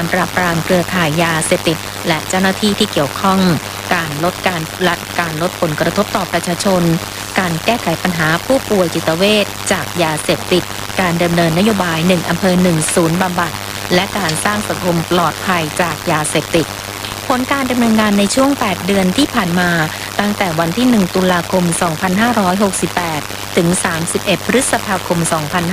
ปราบปรามเครือข่ายยาเสพติดและเจ้าหน้าที่ที่เกี่ยวข้องการลดผลกระทบต่อประชาชนการแก้ไขปัญหาผู้ป่วยจิตเวชจากยาเสพติดการดำเนินนโยบาย1อำเภอ1ศูนย์บำบัดและการสร้างสังคมปลอดภัยจากยาเสพติดผลการดำเนินงานในช่วง8เดือนที่ผ่านมาตั้งแต่วันที่1ตุลาคม2568ถึง31พฤษภาคม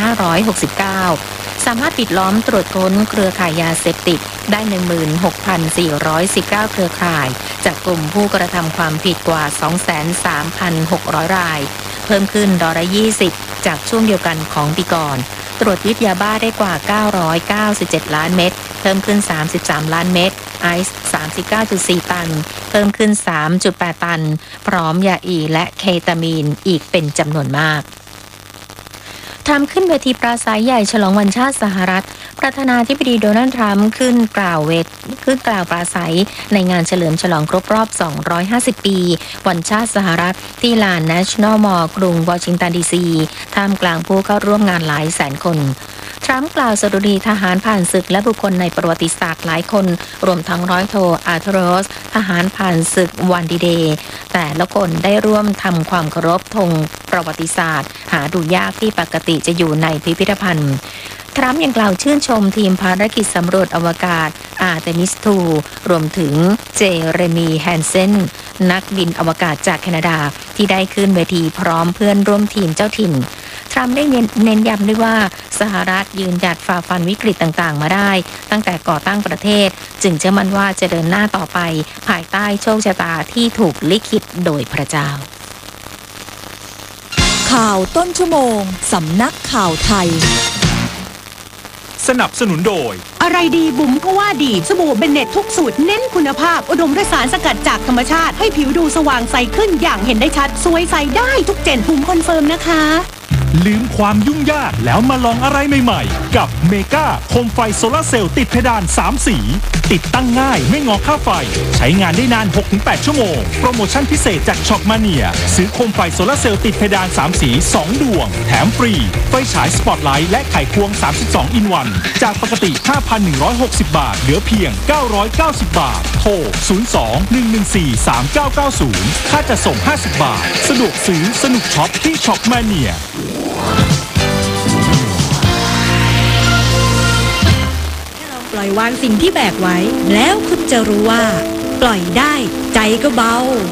2569สามารถปิดล้อมตรวจค้นเครือข่ายยาเสพติดได้ 16,419 เครือข่ายจากกลุ่มผู้กระทำความผิดกว่า 23,600 รายเพิ่มขึ้น20%จากช่วงเดียวกันของปีก่อนตรวจยึดยาบ้าได้กว่า997ล้านเม็ดเพิ่มขึ้น33ล้านเม็ดไอซ์ 39.4 ตันเพิ่มขึ้น 3.8 ตันพร้อมยาอีและเคตามีนอีกเป็นจำนวนมากทำขึ้นเวทีปราศรัยใหญ่ฉลองวันชาติสหรัฐประธานาธิบดีโดนัลด์ทรัมป์ขึ้นกล่าวปราศรัยในงานเฉลิมฉลองครบรอบ250ปีวันชาติสหรัฐที่ลาน National Mall กรุงวอชิงตันดีซีท่ามกลางผู้เข้าร่วมงานหลายแสนคนทรัมป์กล่าวสดุดีทหารผ่านศึกและบุคคลในประวัติศาสตร์หลายคนรวมทั้งร้อยโทอาร์เธอรอสทหารผ่านศึกวันดีเดย์แต่ละคนได้ร่วมทำความเคารพธงประวัติศาสตร์หาดูยากที่ปกติจะอยู่ในพิพิธภัณฑ์ทรัมป์ยังกล่าวชื่นชมทีมภารกิจสำรวจอวกาศอาร์เตมิส2รวมถึงเจเรมีแฮนเซนนักบินอวกาศจากแคนาดาที่ได้ขึ้นเวทีพร้อมเพื่อนร่วมทีมเจ้าถิ่นทรัมป์ได้เน้นย้ำด้วยว่าสหรัฐยืนหยัดฝ่าฟันวิกฤตต่างๆมาได้ตั้งแต่ก่อตั้งประเทศจึงเชื่อมั่นว่าจะเดินหน้าต่อไปภายใต้โชคชะตาที่ถูกลิขิตโดยพระเจ้าข่าวต้นชั่วโมงสำนักข่าวไทยสนับสนุนโดยอะไรดีบุ๋มก็ว่าดีสบู่เบนเน็ตทุกสูตรเน้นคุณภาพอุดมด้วยสารสกัดจากธรรมชาติให้ผิวดูสว่างใสขึ้นอย่างเห็นได้ชัดสวยใสได้ทุกเจนบุ๋มคอนเฟิร์มนะคะลืมความยุ่งยากแล้วมาลองอะไรใหม่ๆกับเมกาโคมไฟโซลาร์เซลล์ติดเพดาน3สีติดตั้งง่ายไม่งอค่าไฟใช้งานได้นาน 6-8 ชั่วโมงโปรโมชั่นพิเศษจากช็อปมาเนียซื้อโคมไฟโซลาร์เซลล์ติดเพดาน3สี2ดวงแถมฟรีไฟฉายสปอตไลท์และไขควง32อินวันจากปกติ 5,160 บาทเหลือเพียง990 บาทโทร 02-114-3990 ค่าจะส่ง50 บาทสะดวกซื้อสนุกช็อปที่ช็อปมาเนียปล่อยวางสิ่งที่แบกไว้แล้วคุณจะรู้ว่าปล่อยได้ใจก็เบา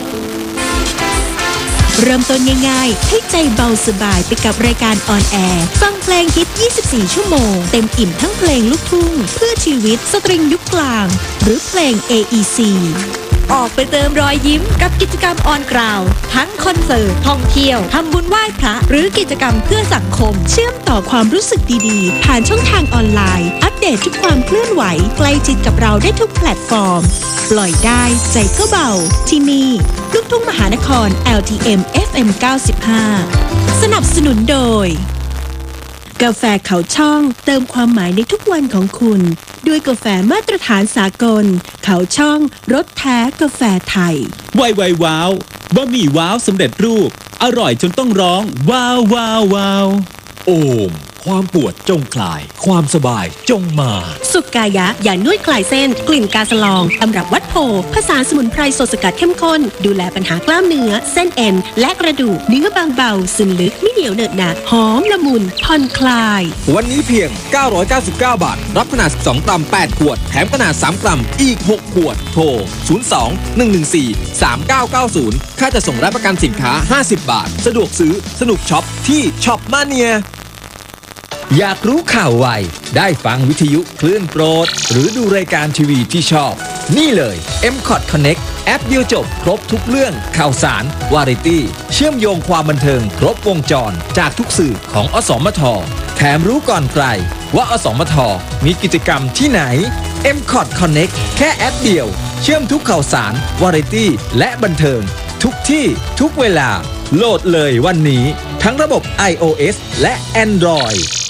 เริ่มต้นง่ายๆให้ใจเบาสบายไปกับรายการออนแอร์ฟังเพลงฮิต24ชั่วโมงเต็มอิ่มทั้งเพลงลูกทุ่งเพื่อชีวิตสตริงยุคกลางหรือเพลง AEC ออกไปเติมรอยยิ้มกับกิจกรรมออนกราวทั้งคอนเสิร์ตท่องเที่ยวทำบุญไหว้พระหรือกิจกรรมเพื่อสังคมเชื่อมต่อความรู้สึกดีๆผ่านช่องทางออนไลน์อัปเดตทุกความเคลื่อนไหวใกล้ชิดกับเราได้ทุกแพลตฟอร์มปล่อยได้ใจก็เบาที่นี่ลูกทุ่งมหานคร LTM FM 95สนับสนุนโดยกาแฟเขาช่องเติมความหมายในทุกวันของคุณด้วยกาแฟมาตรฐานสากลเขาช่องรสแท้กาแฟไทยไวว้าวบะหมี่ว้าวสำเร็จรูปอร่อยจนต้องร้องว้าวว้าวว้าวโอมความปวดจงคลายความสบายจงมาสุกายะยานวดคลายเส้นกลิ่นกาสลองตำรับวัดโพผสานสมุนไพรสดสกัดเข้มข้นดูแลปัญหากล้ามเนื้อเส้นเอ็นและกระดูกเนื้อบางเบาซึมลึกไม่เหนียวเหนอะหนะหอมละมุนผ่อนคลายวันนี้เพียง999 บาทรับขนาด12กรัม8ขวดแถมขนาด3กรัมอีก6ขวดโทร02-114-3990ค่าจะส่งรับประกันสินค้า50 บาทสะดวกซื้อสนุกช็อปที่ช็อปมาเนียอยากรู้ข่าวไวได้ฟังวิทยุคลื่นโปรดหรือดูรายการทีวีที่ชอบนี่เลย M-Cot Connect แอปเดียวจบครบทุกเรื่องข่าวสารวาไรตี้เชื่อมโยงความบันเทิงครบวงจรจากทุกสื่อของอสมทแถมรู้ก่อนใครว่าอสมทมีกิจกรรมที่ไหน M-Cot Connect แค่แอปเดียวเชื่อมทุกข่าวสารวาไรตี้และบันเทิงทุกที่ทุกเวลาโหลดเลยวันนี้ทั้งระบบ iOS และ Android